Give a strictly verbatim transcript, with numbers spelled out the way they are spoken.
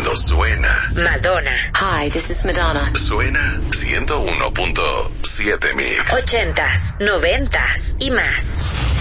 cuando suena. Madonna. Hi, this is Madonna. Suena ciento uno punto siete Mix. Ochentas, noventas y más.